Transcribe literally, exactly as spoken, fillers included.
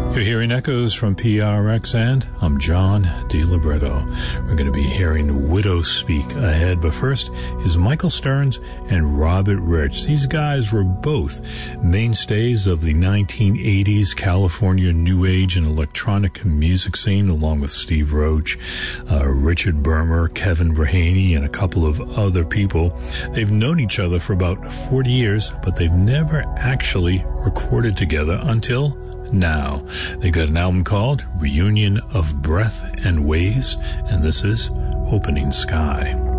You're hearing echoes from P R X, and I'm John DiLibretto. We're going to be hearing Widow Speak ahead, but first is Michael Stearns and Robert Rich. These guys were both mainstays of the nineteen eighties California New Age and electronic music scene, along with Steve Roach, uh, Richard Bermer, Kevin Brahaney, and a couple of other people. They've known each other for about forty years, but they've never actually recorded together until now. They got an album called Reunion of Breath and Ways, and this is Opening Sky.